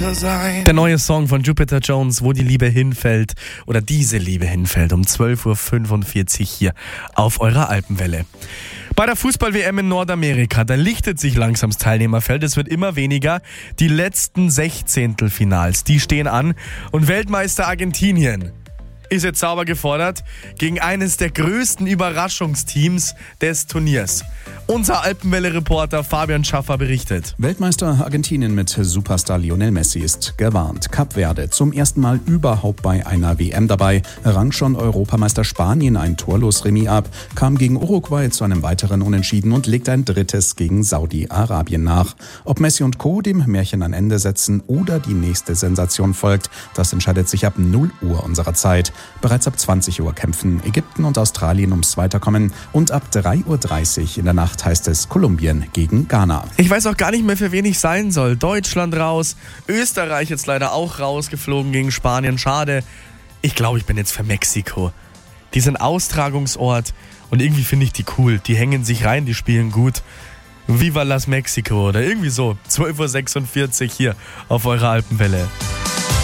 Der neue Song von Jupiter Jones, Wo die Liebe hinfällt, oder diese Liebe hinfällt, um 12.45 Uhr hier auf eurer Alpenwelle. Bei der Fußball-WM in Nordamerika, da lichtet sich langsam das Teilnehmerfeld, es wird immer weniger. Die letzten Sechzehntelfinals, die stehen an und Weltmeister Argentinien ist jetzt sauber gefordert gegen eines der größten Überraschungsteams des Turniers. Unser Alpenwelle-Reporter Fabian Schaffer berichtet. Weltmeister Argentinien mit Superstar Lionel Messi ist gewarnt. Kap Verde zum ersten Mal überhaupt bei einer WM dabei, rang schon Europameister Spanien ein torlos Remis ab, kam gegen Uruguay zu einem weiteren Unentschieden und legt ein drittes gegen Saudi-Arabien nach. Ob Messi und Co. dem Märchen ein Ende setzen oder die nächste Sensation folgt, das entscheidet sich ab 0 Uhr unserer Zeit. Bereits ab 20 Uhr kämpfen Ägypten und Australien ums Weiterkommen und ab 3.30 Uhr in der Nacht heißt es Kolumbien gegen Ghana. Ich weiß auch gar nicht mehr, für wen ich sein soll. Deutschland raus, Österreich jetzt leider auch rausgeflogen gegen Spanien, schade. Ich glaube, ich bin jetzt für Mexiko. Die sind Austragungsort und irgendwie finde ich die cool. Die hängen sich rein, die spielen gut. Viva las Mexico oder irgendwie so. 12.46 Uhr hier auf eurer Alpenwelle.